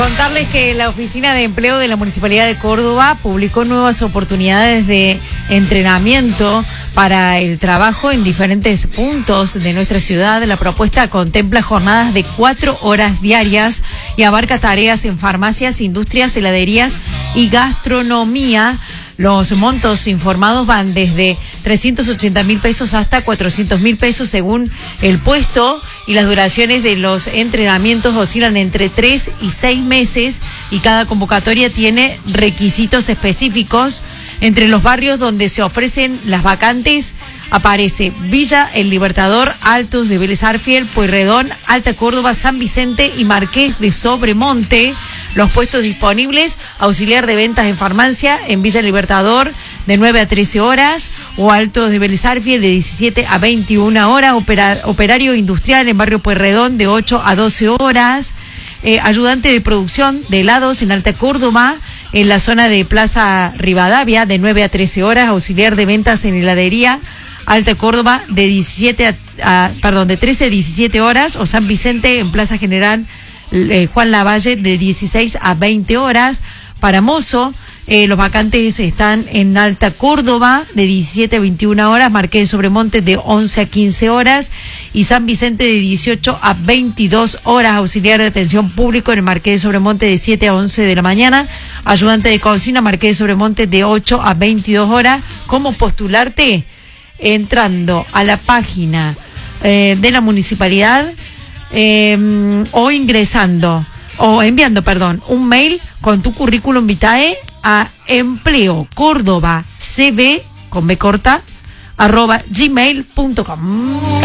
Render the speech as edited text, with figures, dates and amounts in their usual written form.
Contarles que la Oficina de Empleo de la Municipalidad de Córdoba publicó nuevas oportunidades de entrenamiento para el trabajo en diferentes puntos de nuestra ciudad. La propuesta contempla jornadas de 4 horas diarias y abarca tareas en farmacias, industrias, heladerías y gastronomía. Los montos informados van desde 380.000 pesos hasta 400.000 pesos según el puesto, y las duraciones de los entrenamientos oscilan entre 3 y 6 meses y cada convocatoria tiene requisitos específicos. Entre los barrios donde se ofrecen las vacantes aparece Villa El Libertador, Altos de Vélez Arfiel, Pueyrredón, Alta Córdoba, San Vicente y Marqués de Sobremonte. Los puestos disponibles: auxiliar de ventas en farmacia en Villa Libertador de 9 a 13 horas, o Altos de Vélez Arfiel de 17 a 21 horas, operario industrial en barrio Pueyrredón de 8 a 12 horas, ayudante de producción de helados en Alta Córdoba, en la zona de Plaza Rivadavia de 9 a 13 horas, auxiliar de ventas en heladería Alta Córdoba de 13 a 17 horas, o San Vicente en Plaza General Juan Lavalle de 16 a 20 horas. Para mozo, los vacantes están en Alta Córdoba de 17 a 21 horas, Marqués de Sobremonte de 11 a 15 horas y San Vicente de 18 a 22 horas, auxiliar de atención público en el Marqués de Sobremonte de 7 a 11 de la mañana, ayudante de cocina Marqués de Sobremonte de 8 a 22 horas. ¿Cómo postularte? Entrando a la página de la municipalidad o enviando un mail con tu currículum vitae a empleocordobacb@gmail.com.